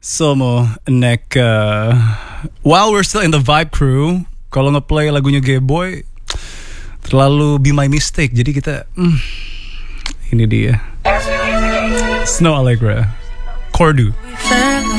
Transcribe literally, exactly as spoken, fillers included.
Somo Neka. While we're still in the Vibe Crew, kalau ngeplay lagunya Gayboy terlalu be my mistake. Jadi kita mm, ini dia Snow Allegra, Cordu.